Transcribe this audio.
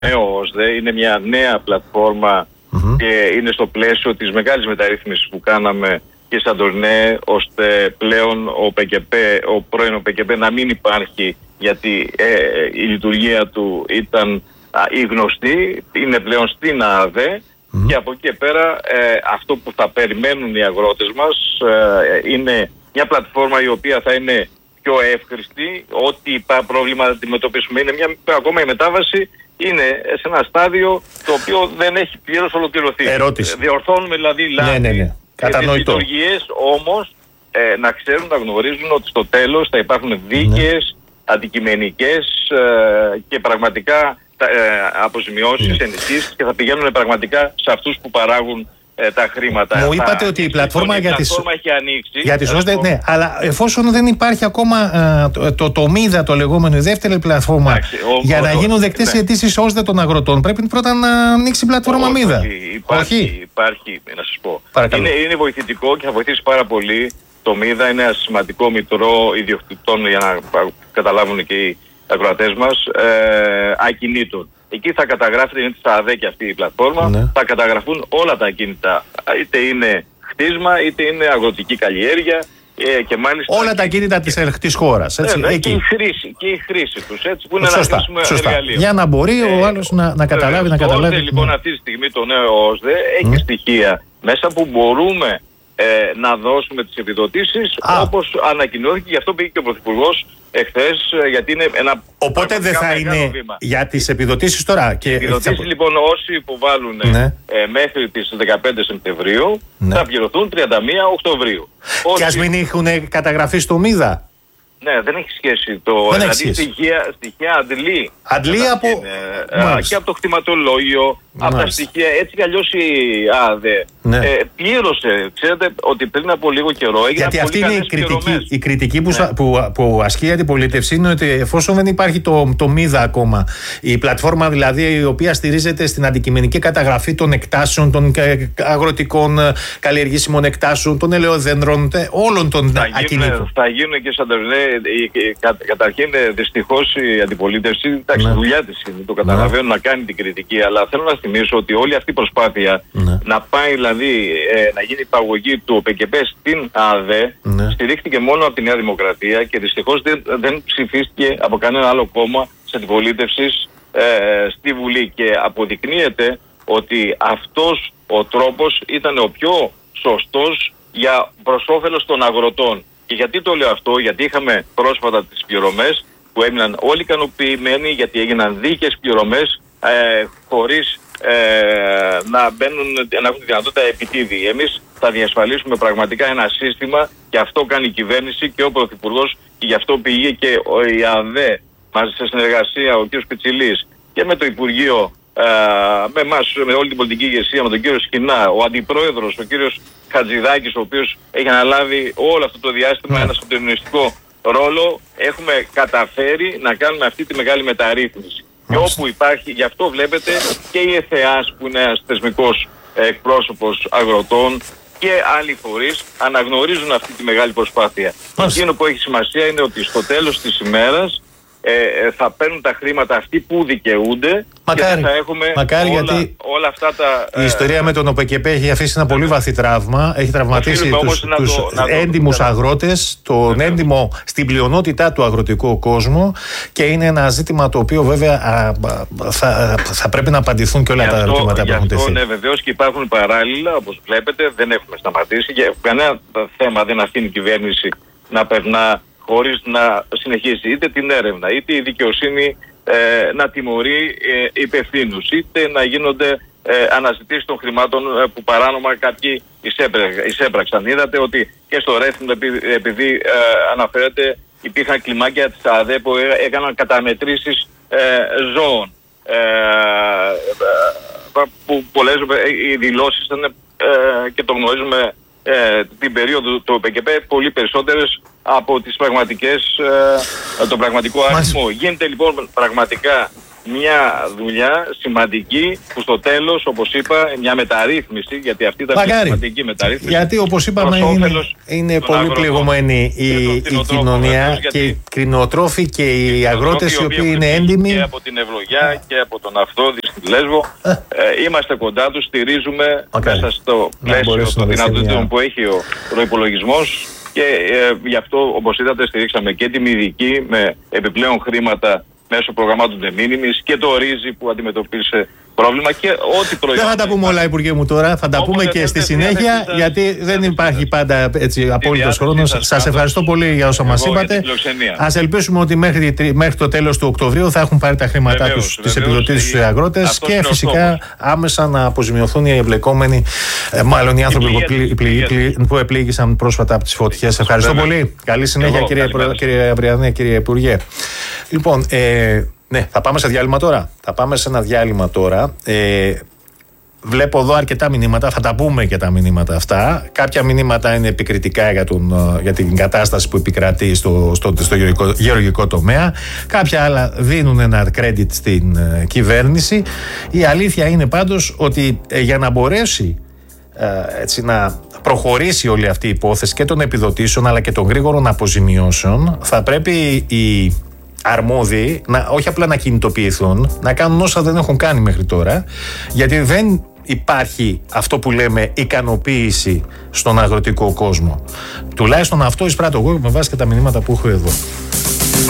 ΟΣΔΕ είναι μια νέα πλατφόρμα και είναι στο πλαίσιο της μεγάλης μεταρρύθμισης που κάναμε και σαν Τορνέ, ώστε πλέον ο πρώην ΟΠΚΠ να μην υπάρχει, γιατί η λειτουργία του ήταν η γνωστή, είναι πλέον στην ΑΑΔΕ. Και από εκεί και πέρα αυτό που θα περιμένουν οι αγρότες μας είναι μια πλατφόρμα η οποία θα είναι πιο εύχρηστη, ό,τι πρόβλημα θα αντιμετωπίσουμε. Είναι ακόμα η μετάβαση είναι σε ένα στάδιο το οποίο δεν έχει πλήρως ολοκληρωθεί. Ερώτηση. Διορθώνουμε δηλαδή λάθη. Ναι. Κατανοητό. Λειτουργίες όμως να ξέρουν, να γνωρίζουν ότι στο τέλος θα υπάρχουν δίκαιες, αντικειμενικές και πραγματικά αποζημιώσεις, ενισχύσεις και θα πηγαίνουν πραγματικά σε αυτούς που παράγουν τα χρήματα. Μου είπατε ότι η πλατφόρμα για τις ΟΣΔΕ, ναι, αλλά εφόσον δεν υπάρχει ακόμα το ΜΙΔΑ, το λεγόμενο, η δεύτερη πλατφόρμα, για να γίνουν δεκτές οι αιτήσεις ΟΣΔΕ των αγροτών, πρέπει πρώτα να ανοίξει η πλατφόρμα ΜΙΔΑ. Υπάρχει, να σας πω. Είναι βοηθητικό και θα βοηθήσει πάρα πολύ. Το ΜΙΔΑ είναι ένα σημαντικό μητρό ιδιοκτητών, για να καταλάβουν και οι ακροατές μας, ακινήτων. Εκεί θα καταγράφεται, είναι της ΑΔΕ και αυτή η πλατφόρμα, θα καταγραφούν όλα τα ακίνητα. Είτε είναι χτίσμα, είτε είναι αγροτική καλλιέργεια και μάλιστα... Όλα τα ακίνητα της χώρας. Και η χρήση τους, έτσι, που είναι ένα χρήσιμο εργαλείο. Για να μπορεί ο άλλος να καταλάβει. Το ΟΣΔΕ, λοιπόν, αυτή τη στιγμή το νέο ΟΣΔΕ έχει στοιχεία μέσα που μπορούμε να δώσουμε τις επιδοτήσεις όπως ανακοινώθηκε, γι' αυτό πήγε και ο Πρωθυπουργός εχθές, γιατί είναι ένα... Οπότε δεν θα είναι βήμα για τις επιδοτήσεις τώρα. Οι επιδοτήσεις λοιπόν όσοι υποβάλλουν μέχρι τις 15 Σεπτεμβρίου θα πληρωθούν 31 Οκτωβρίου. Και ας μην έχουν καταγραφεί στο ΜΙΔΑ. Ναι, δεν έχει σχέση δηλαδή στοιχεία αντλεί και από το κτηματολόγιο, από τα στοιχεία. Έτσι κι αλλιώς η ΑΔΕ πλήρωσε. Ξέρετε ότι πριν από λίγο καιρό έγιναν γιατί αυτή είναι η κριτική που ασκεί η αντιπολίτευση, είναι ότι εφόσον δεν υπάρχει το ΜΙΔΑ ακόμα, η πλατφόρμα δηλαδή η οποία στηρίζεται στην αντικειμενική καταγραφή των εκτάσεων, των αγροτικών καλλιεργήσιμων εκτάσεων, των ελαιοδέντρων, όλων των ακινήτων. Θα γίνουν και σαν καταρχήν δυστυχώς η αντιπολίτευση, δουλειά της είναι, το καταλαβαίνω, να κάνει την κριτική, αλλά θέλω να θυμίσω ότι όλη αυτή η προσπάθεια να πάει δηλαδή να γίνει η παγωγή του ΟΠΚΠ στην ΑΔΕ στηρίχθηκε μόνο από τη Νέα Δημοκρατία και δυστυχώς δεν ψηφίστηκε από κανένα άλλο κόμμα της αντιπολίτευσης στη Βουλή, και αποδεικνύεται ότι αυτός ο τρόπος ήταν ο πιο σωστός προς όφελος των αγροτών. Και γιατί το λέω αυτό? Γιατί είχαμε πρόσφατα τις πληρωμές που έμειναν όλοι ικανοποιημένοι, γιατί έγιναν δίκαιες πληρωμές χωρίς να έχουν τη δυνατότητα επιτίδη. Εμείς θα διασφαλίσουμε πραγματικά ένα σύστημα, και αυτό κάνει η κυβέρνηση και ο Πρωθυπουργός, και γι' αυτό πήγε και η ΑΔΕ μαζί σε συνεργασία ο κ. Πιτσιλής και με το Υπουργείο, με εμάς, με όλη την πολιτική ηγεσία, με τον κύριο Σκινά, ο Αντιπρόεδρος, ο κύριος Χατζηδάκης, ο οποίος έχει αναλάβει όλο αυτό το διάστημα ένα συντονιστικό ρόλο, έχουμε καταφέρει να κάνουμε αυτή τη μεγάλη μεταρρύθμιση. Και όπου υπάρχει, γι' αυτό βλέπετε και η ΕΘΕΑΣ, που είναι ένας θεσμικός εκπρόσωπος αγροτών, και άλλοι φορείς αναγνωρίζουν αυτή τη μεγάλη προσπάθεια. Εκείνο που έχει σημασία είναι ότι στο τέλος της ημέρας θα παίρνουν τα χρήματα αυτοί που δικαιούνται. Μακάρι, και θα έχουμε γιατί όλα αυτά τα... Η ιστορία με τον ΟΠΚΠ έχει αφήσει ένα πολύ βαθύ τραύμα. Έχει τραυματίσει τους έντιμους αγρότες, τον έντιμο στην πλειονότητά του αγροτικό κόσμο, και είναι ένα ζήτημα το οποίο βέβαια θα πρέπει να απαντηθούν και όλα τα ερωτήματα που έχουν τεθεί. Ναι, βεβαίως, και υπάρχουν παράλληλα, όπως βλέπετε, δεν έχουμε σταματήσει. Και κανένα θέμα δεν αφήνει η κυβέρνηση να περνά χωρίς να συνεχίσει είτε την έρευνα, είτε η δικαιοσύνη να τιμωρεί υπευθύνους, είτε να γίνονται αναζητήσεις των χρημάτων που παράνομα κάποιοι εισέπραξαν. Είδατε ότι και στο Ρέθινο, επειδή αναφέρεται, υπήρχαν κλιμάκια της ΑΔΕ που έκαναν καταμετρήσεις ζώων. Που πολλές οι δηλώσεις ήταν, και το γνωρίζουμε, την περίοδο του ΟΠΚΠ πολύ περισσότερες από τις πραγματικές, τον πραγματικό αριθμό. Γίνεται λοιπόν πραγματικά μια δουλειά σημαντική που στο τέλος, όπως είπα, μια μεταρρύθμιση, γιατί αυτή ήταν μια σημαντική μεταρρύθμιση. Γιατί όπως είπαμε είναι πολύ πληγωμένη η κοινωνία και οι κτηνοτρόφοι και οι αγρότες οι οποίοι είναι έντιμοι. Και από την Ευλογιά και από τον Αυτόδη στη Λέσβο. Είμαστε κοντά τους, στηρίζουμε μέσα στο πλαίσιο των δυνατοτήτων που έχει ο προϋπολογισμός. Και γι' αυτό, όπως είδατε, στηρίξαμε και τη Μηδική με επιπλέον χρήματα μέσω προγραμμάτων de minimis και το Ρίζι που αντιμετωπίσε πρόβλημα και ό,τι προϊόντα. Δεν θα τα πούμε όλα, Υπουργέ μου, τώρα. Θα τα πούμε και στη συνέχεια, γιατί δεν υπάρχει πάντα απόλυτος χρόνος. Σας ευχαριστώ πολύ για όσα μας είπατε. Ας ελπίσουμε ότι μέχρι το τέλος του Οκτωβρίου θα έχουν πάρει τα χρήματά τους, τις επιδοτήσεις στους αγρότες και φυσικά άμεσα να αποζημιωθούν οι εμπλεκόμενοι, μάλλον οι άνθρωποι που επλήγησαν πρόσφατα από τις φωτιές. Ευχαριστώ πολύ. Καλή συνέχεια, κύριε Αβριανέ, κύριε Υπουργέ. Λοιπόν, ναι, θα πάμε σε διάλειμμα τώρα. Θα πάμε σε ένα διάλειμμα τώρα. Βλέπω εδώ αρκετά μηνύματα, θα τα πούμε και τα μηνύματα αυτά. Κάποια μηνύματα είναι επικριτικά για την κατάσταση που επικρατεί στο γεωργικό τομέα. Κάποια άλλα δίνουν ένα credit στην κυβέρνηση. Η αλήθεια είναι πάντως ότι για να μπορέσει έτσι να προχωρήσει όλη αυτή η υπόθεση και των επιδοτήσεων αλλά και των γρήγορων αποζημιώσεων, θα πρέπει οι αρμόδιοι όχι απλά να κινητοποιηθούν, να κάνουν όσα δεν έχουν κάνει μέχρι τώρα, γιατί δεν υπάρχει αυτό που λέμε ικανοποίηση στον αγροτικό κόσμο. Τουλάχιστον αυτό εισπράττω εγώ με βάση και τα μηνύματα που έχω εδώ.